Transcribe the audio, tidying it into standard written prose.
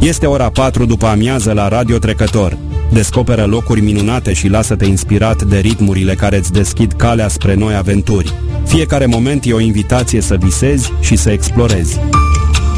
Este ora 4 după amiază la Radio Trecător. Descoperă locuri minunate și lasă-te inspirat de ritmurile care îți deschid calea spre noi aventuri. Fiecare moment e o invitație să visezi și să explorezi.